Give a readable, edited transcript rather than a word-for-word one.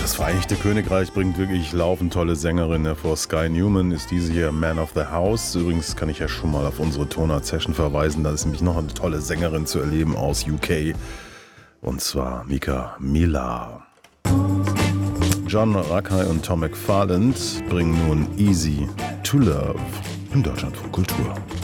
Das Vereinigte Königreich bringt wirklich laufend tolle Sängerinnen hervor. Sky Newman ist diese hier Man of the House. Übrigens kann ich ja schon mal auf unsere Tonart-Session verweisen. Da ist nämlich noch eine tolle Sängerin zu erleben aus UK. Und zwar Mika Mila. John Rakai und Tom McFarland bringen nun Easy to Love im Deutschlandfunk Kultur.